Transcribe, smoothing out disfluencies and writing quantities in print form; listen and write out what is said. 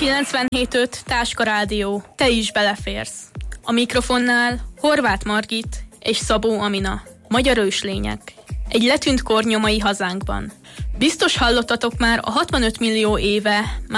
97.5 Táska Rádió, te is beleférsz. A mikrofonnál Horváth Margit és Szabó Amina, magyar őslények. Egy letűnt kor nyomai hazánkban. Biztos hallottatok már a 65 millió éve